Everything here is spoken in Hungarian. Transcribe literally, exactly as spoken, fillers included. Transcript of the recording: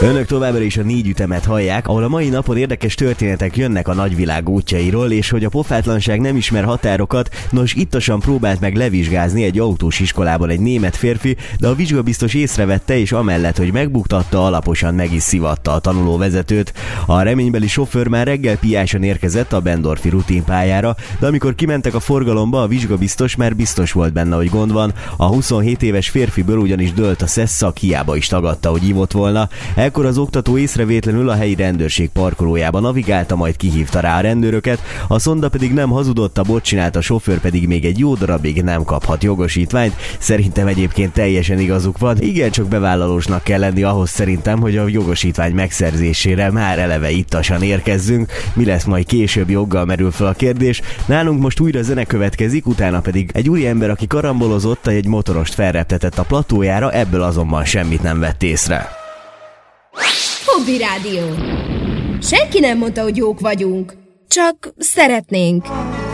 Önök továbbra is a négy ütemet hallják, ahol a mai napon érdekes történetek jönnek a nagyvilág útjairól, és hogy a pofátlanság nem ismer határokat, nos ittasan próbált meg levizsgázni egy autós iskolában egy német férfi, de a vizsgabiztos észrevette, és amellett, hogy megbuktatta, alaposan meg is szivatta a tanulóvezetőt. A reménybeli sofőr már reggel piásan érkezett a Bendorfi rutinpályára, de amikor kimentek a forgalomba, a vizsgabiztos már biztos volt benne, hogy gond van. A huszonhét éves férfiből ugyanis dőlt a szesszak, hiába is tagadta, hogy ivott volna. Ekkor az oktató észrevétlenül a helyi rendőrség parkolójába navigálta, majd kihívta rá a rendőröket, a szonda pedig nem hazudott, a bot csinált, a sofőr pedig még egy jó darabig nem kaphat jogosítványt. Szerintem egyébként teljesen igazuk van, igen, csak bevállalósnak kell lenni ahhoz szerintem, hogy a jogosítvány megszerzésére már eleve ittasan érkezzünk. Mi lesz majd később, joggal merül fel a kérdés. Nálunk most újra zene következik, utána pedig egy úriember, aki karambolozott, egy motorost felreptetett a platójára, ebből azonban semmit nem vett észre. Hobby Rádió. Senki nem mondta, hogy jók vagyunk, csak szeretnénk.